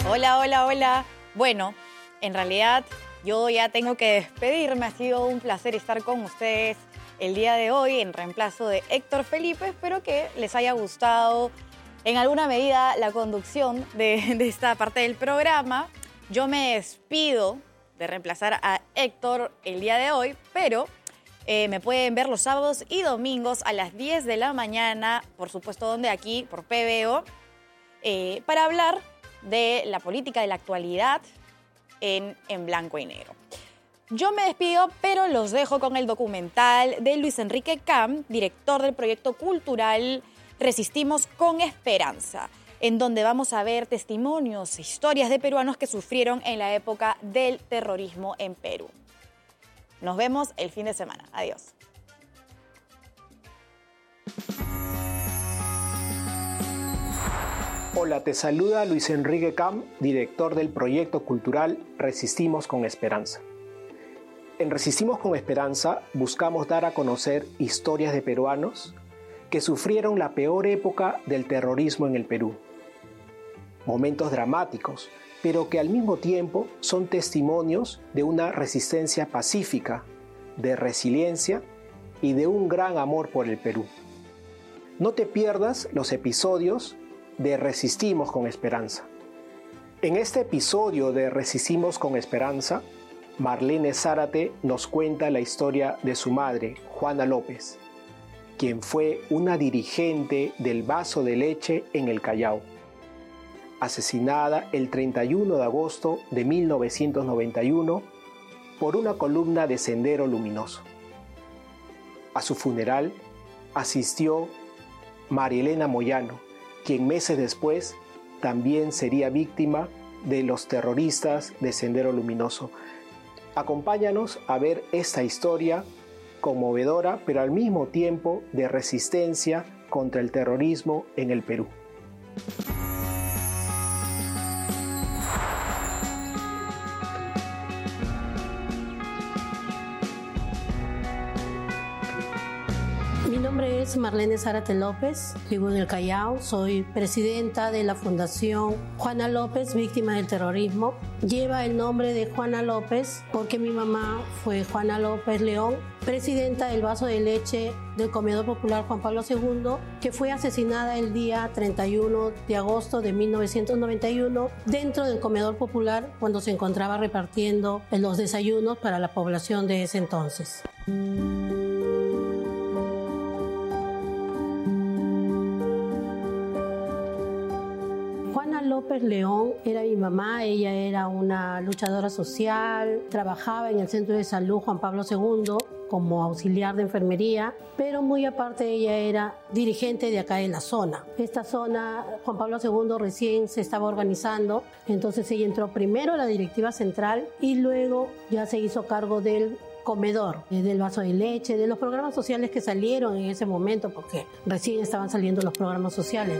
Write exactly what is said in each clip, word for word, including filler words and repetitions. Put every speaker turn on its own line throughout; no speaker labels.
Hola, hola, hola. Bueno, en realidad yo ya tengo que despedirme. Ha sido un placer estar con ustedes el día de hoy en reemplazo de Héctor Felipe. Espero que les haya gustado en alguna medida la conducción de, de esta parte del programa. Yo me despido de reemplazar a Héctor el día de hoy, pero eh, me pueden ver los sábados y domingos a las diez de la mañana, por supuesto, donde aquí, por P B O, eh, para hablar de la política de la actualidad en, en blanco y negro. Yo me despido, pero los dejo con el documental de Luis Enrique Cam, director del proyecto cultural Resistimos con Esperanza, en donde vamos a ver testimonios e historias de peruanos que sufrieron en la época del terrorismo en Perú. Nos vemos el fin de semana. Adiós.
Hola, te saluda Luis Enrique Cam, director del proyecto cultural Resistimos con Esperanza. En Resistimos con Esperanza buscamos dar a conocer historias de peruanos que sufrieron la peor época del terrorismo en el Perú. Momentos dramáticos, pero que al mismo tiempo son testimonios de una resistencia pacífica, de resiliencia y de un gran amor por el Perú. No te pierdas los episodios de Resistimos con Esperanza. En este episodio de Resistimos con Esperanza, Marlene Zárate nos cuenta la historia de su madre, Juana López, quien fue una dirigente del Vaso de Leche en el Callao, asesinada el treinta y uno de agosto de mil novecientos noventa y uno por una columna de Sendero Luminoso. A su funeral asistió María Elena Moyano, quien meses después también sería víctima de los terroristas de Sendero Luminoso. Acompáñanos a ver esta historia conmovedora, pero al mismo tiempo de resistencia contra el terrorismo en el Perú.
Mi nombre es Marlene Zárate López, vivo en el Callao, soy presidenta de la Fundación Juana López, víctima del terrorismo. Lleva el nombre de Juana López porque mi mamá fue Juana López León, presidenta del Vaso de Leche del Comedor Popular Juan Pablo segundo, que fue asesinada el día treinta y uno de agosto de mil novecientos noventa y uno dentro del Comedor Popular cuando se encontraba repartiendo los desayunos para la población de ese entonces. López León era mi mamá, ella era una luchadora social, trabajaba en el Centro de Salud Juan Pablo segundo como auxiliar de enfermería, pero muy aparte ella era dirigente de acá de la zona. Esta zona, Juan Pablo segundo recién se estaba organizando, entonces ella entró primero a la directiva central y luego ya se hizo cargo del comedor, del Vaso de Leche, de los programas sociales que salieron en ese momento, porque recién estaban saliendo los programas sociales.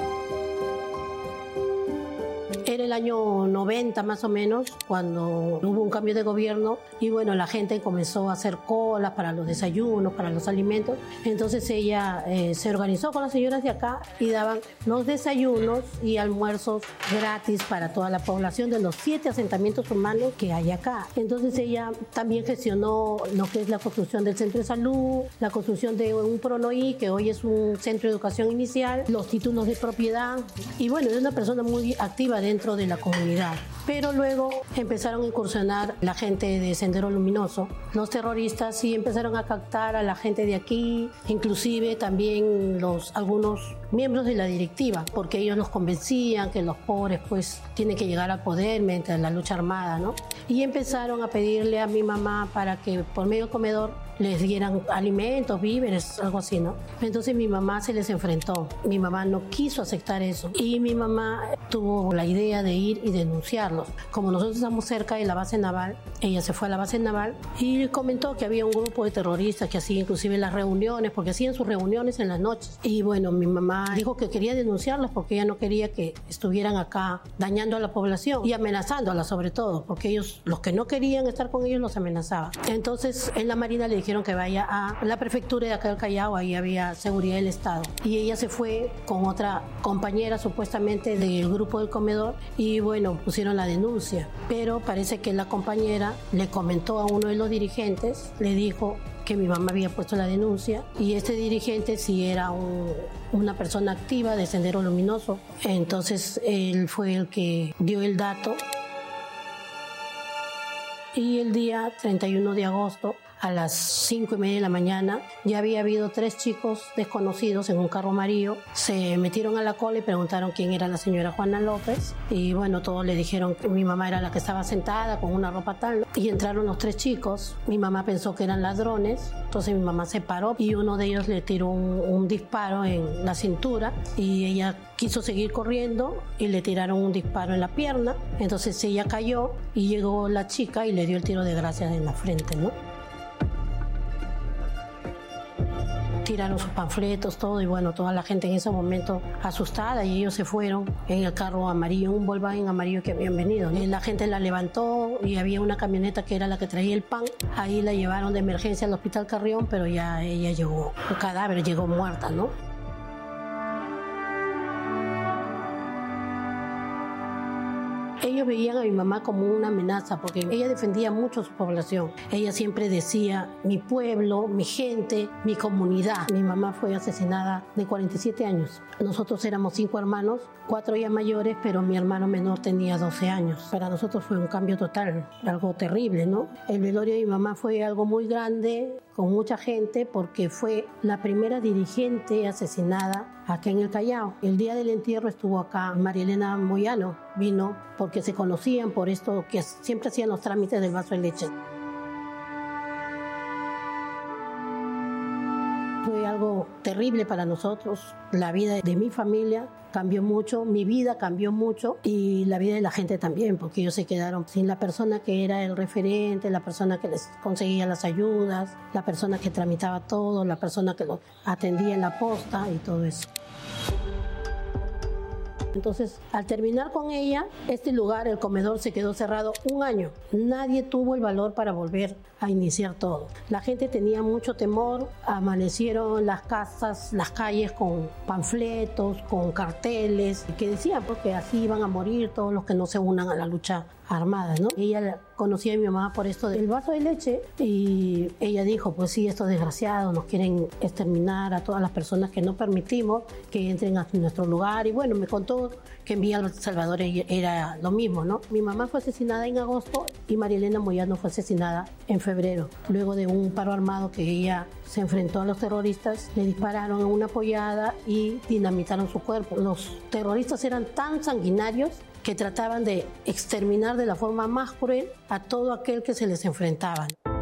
Era el año noventa más o menos, cuando hubo un cambio de gobierno y bueno, la gente comenzó a hacer colas para los desayunos, para los alimentos. Entonces ella eh, se organizó con las señoras de acá y daban los desayunos y almuerzos gratis para toda la población de los siete asentamientos humanos que hay acá. Entonces ella también gestionó lo que es la construcción del centro de salud, la construcción de un PRONOI, que hoy es un centro de educación inicial, los títulos de propiedad y bueno, es una persona muy activa dentro dentro de la comunidad. Pero luego empezaron a incursionar la gente de Sendero Luminoso, los terroristas, y empezaron a captar a la gente de aquí, inclusive también los, algunos miembros de la directiva, porque ellos los convencían que los pobres pues tienen que llegar al poder mediante la lucha armada, ¿no? Y empezaron a pedirle a mi mamá para que por medio del comedor les dieran alimentos, víveres, algo así, ¿no? Entonces mi mamá se les enfrentó. Mi mamá no quiso aceptar eso y mi mamá tuvo la idea de ir y denunciarlo. buscarlos. Como nosotros estamos cerca de la base naval, ella se fue a la base naval y comentó que había un grupo de terroristas que hacía inclusive las reuniones, porque hacían sus reuniones en las noches. Y bueno, mi mamá dijo que quería denunciarlos porque ella no quería que estuvieran acá dañando a la población y amenazándola sobre todo, porque ellos, los que no querían estar con ellos, los amenazaban. Entonces en la Marina le dijeron que vaya a la prefectura de acá del Callao, ahí había seguridad del Estado. Y ella se fue con otra compañera supuestamente del grupo del comedor y bueno, pusieron la denuncia. Pero parece que la compañera le comentó a uno de los dirigentes, le dijo que mi mamá había puesto la denuncia y este dirigente sí era un, una persona activa de Sendero Luminoso. Entonces él fue el que dio el dato. Y el día treinta y uno de agosto, a las cinco y media de la mañana, ya había habido tres chicos desconocidos en un carro amarillo. Se metieron a la cola y preguntaron quién era la señora Juana López. Y bueno, todos le dijeron que mi mamá era la que estaba sentada con una ropa tal. Y entraron los tres chicos. Mi mamá pensó que eran ladrones. Entonces mi mamá se paró y uno de ellos le tiró un, un disparo en la cintura. Y ella quiso seguir corriendo y le tiraron un disparo en la pierna. Entonces ella cayó y llegó la chica y le dio el tiro de gracia en la frente, ¿no? Tiraron sus panfletos, todo, y bueno, toda la gente en ese momento asustada, y ellos se fueron en el carro amarillo, un Volkswagen amarillo que habían venido, ¿no? La gente la levantó y había una camioneta que era la que traía el pan, ahí la llevaron de emergencia al hospital Carrión, pero ya ella llegó, el cadáver llegó muerta, ¿no? Ellos veían a mi mamá como una amenaza porque ella defendía mucho a su población. Ella siempre decía, mi pueblo, mi gente, mi comunidad. Mi mamá fue asesinada de cuarenta y siete años. Nosotros éramos cinco hermanos, cuatro ya mayores, pero mi hermano menor tenía doce años. Para nosotros fue un cambio total, algo terrible, ¿no? El velorio de mi mamá fue algo muy grande, con mucha gente, porque fue la primera dirigente asesinada acá en el Callao. El día del entierro estuvo acá María Elena Moyano, vino porque se conocían por esto, que siempre hacían los trámites del vaso de leche. Fue algo terrible para nosotros. La vida de mi familia cambió mucho, mi vida cambió mucho y la vida de la gente también, porque ellos se quedaron sin la persona que era el referente, la persona que les conseguía las ayudas, la persona que tramitaba todo, la persona que los atendía en la posta y todo eso. Entonces, al terminar con ella, este lugar, el comedor, se quedó cerrado un año. Nadie tuvo el valor para volver a iniciar todo. La gente tenía mucho temor, amanecieron las casas, las calles con panfletos, con carteles, que decían porque así iban a morir todos los que no se unan a la lucha armada, ¿no? Ella conocía a mi mamá por esto del vaso de leche y ella dijo, pues sí, estos desgraciados nos quieren exterminar a todas las personas que no permitimos que entren a nuestro lugar. Y bueno, me contó que en Villa El Salvador era lo mismo, ¿no? Mi mamá fue asesinada en agosto y María Elena Moyano fue asesinada en febrero. Luego de un paro armado que ella se enfrentó a los terroristas, le dispararon en una pollada y dinamitaron su cuerpo. Los terroristas eran tan sanguinarios que trataban de exterminar de la forma más cruel a todo aquel que se les enfrentaba.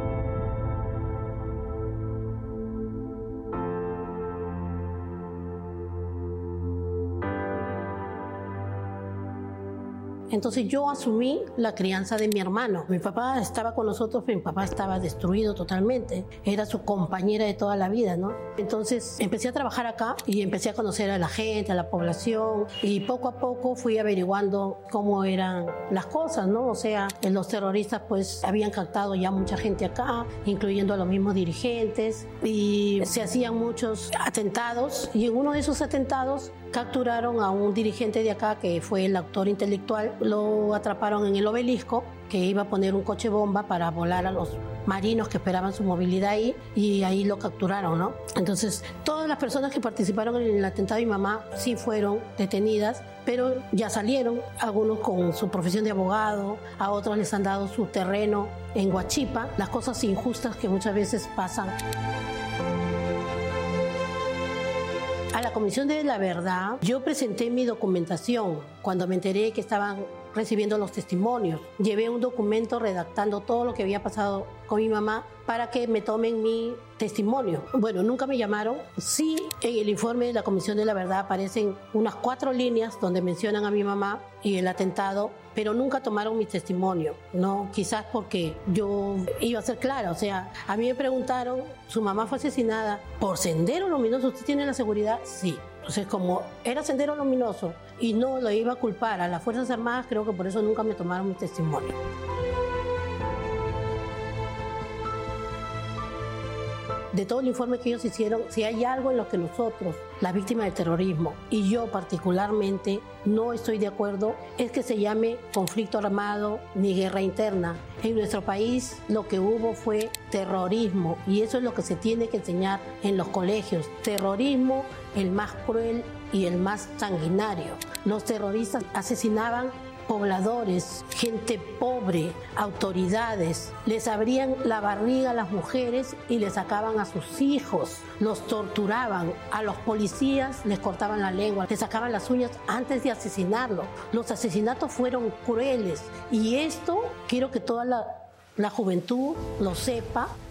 Entonces yo asumí la crianza de mi hermano. Mi papá estaba con nosotros, pero mi papá estaba destruido totalmente. Era su compañera de toda la vida, ¿no? Entonces empecé a trabajar acá y empecé a conocer a la gente, a la población, y poco a poco fui averiguando cómo eran las cosas, ¿no? O sea, los terroristas pues habían captado ya mucha gente acá, incluyendo a los mismos dirigentes, y se hacían muchos atentados, y en uno de esos atentados capturaron a un dirigente de acá que fue el autor intelectual. Lo atraparon en el Obelisco, que iba a poner un coche bomba para volar a los marinos que esperaban su movilidad ahí, y ahí lo capturaron, ¿no? Entonces, todas las personas que participaron en el atentado de mi mamá sí fueron detenidas, pero ya salieron, algunos con su profesión de abogado, a otros les han dado su terreno en Huachipa, las cosas injustas que muchas veces pasan. A la Comisión de la Verdad, yo presenté mi documentación cuando me enteré que estaban recibiendo los testimonios. Llevé un documento redactando todo lo que había pasado con mi mamá para que me tomen mi testimonio. Bueno, nunca me llamaron. Sí, en el informe de la Comisión de la Verdad aparecen unas cuatro líneas donde mencionan a mi mamá y el atentado, pero nunca tomaron mi testimonio, ¿no? Quizás porque yo iba a ser clara. O sea, a mí me preguntaron, ¿su mamá fue asesinada por Sendero Luminoso? ¿Usted tiene la seguridad? Sí. Entonces, como era Sendero Luminoso y no lo iba a culpar a las Fuerzas Armadas, creo que por eso nunca me tomaron mi testimonio. De todo el informe que ellos hicieron, si hay algo en lo que nosotros, las víctimas del terrorismo, y yo particularmente no estoy de acuerdo, es que se llame conflicto armado ni guerra interna. En nuestro país lo que hubo fue terrorismo, y eso es lo que se tiene que enseñar en los colegios. Terrorismo, el más cruel y el más sanguinario. Los terroristas asesinaban pobladores, gente pobre, autoridades, les abrían la barriga a las mujeres y les sacaban a sus hijos, los torturaban, a los policías les cortaban la lengua, les sacaban las uñas antes de asesinarlo. Los asesinatos fueron crueles y esto quiero que toda la, la juventud lo sepa,